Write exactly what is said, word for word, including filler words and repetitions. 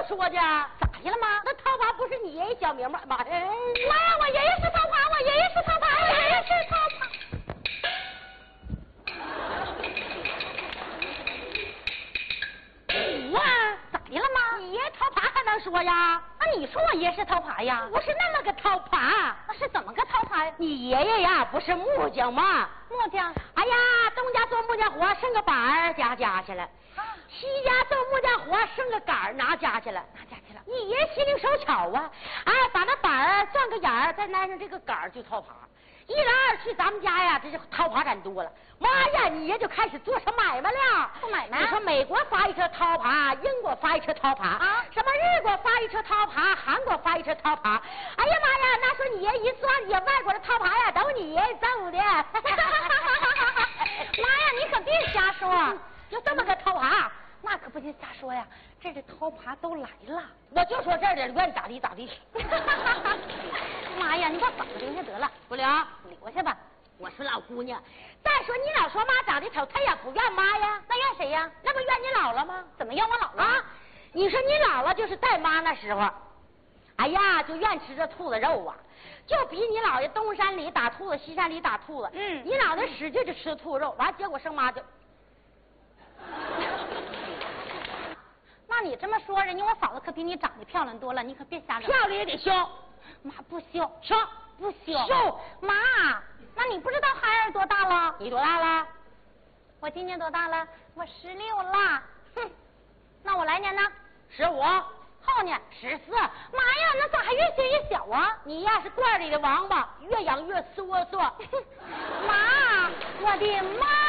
说的， 咋的了吗？ 那桃花不是你爷爷小名吗？妈呀， 妈呀，我爷爷是桃花，我爷爷是桃花，我爷爷是桃花。 我咋的了吗？ 你爷爷桃花还能说呀？ 那你说我爷是桃花呀？ 不是那么个桃花， 那是怎么个桃花呀？ 你爷爷呀，不是木匠吗？ 木匠。 哎呀，东家做木匠活，剩个板儿家家去了；西家做木匠活，剩个杆儿拿家去了。 拿家去了。 你爷心灵手巧啊！哎，把那板儿钻个眼儿，再挨上这个杆儿就桃花。一来二去，咱们家呀，这是桃花攒多了。妈呀，你爷就开始做上买卖了。 做买卖？ 你说美国发一车桃花，英国发一车桃花啊？ 什么日国发一车桃花，韩国发一车桃花？哎呀妈呀，那说你爷一算计，外国的桃花呀，都你爷揍的。 妈呀，你可别瞎说， 就这么个桃花。 那可不行，瞎说呀！这这桃花都来了， 我就说这儿的，愿意咋地咋地。 妈呀，你把嫂子留下得了， 不留， 留下吧。 我是老姑娘。再说你老说妈长得丑，她也不怨妈呀。 那怨谁呀？ 那不怨你姥姥吗？ 怎么怨我姥姥啊？你说你姥姥就是带妈那时候，哎呀，就愿吃这兔子肉啊，就比你姥爷东山里打兔子，西山里打兔子。 嗯， 你姥爷使劲就吃兔肉，完结果生妈就。 那你这么说，人家我嫂子可比你长得漂亮多了，你可别瞎整。 漂亮也得羞， 妈不羞， 羞不羞。 羞， 妈，那你不知道孩儿多大了？ 你多大了？ 我今年多大了？我十六了。哼，那我来年呢？ 十五。 后年十四。 妈呀，那咋还越学越小啊？ 你呀是罐里的王八，越养越缩缩。 妈，我的妈！